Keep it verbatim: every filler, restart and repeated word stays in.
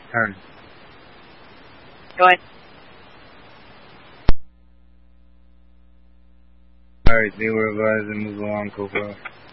Turn. Go ahead. Alright, they were advised to move along, Cobra.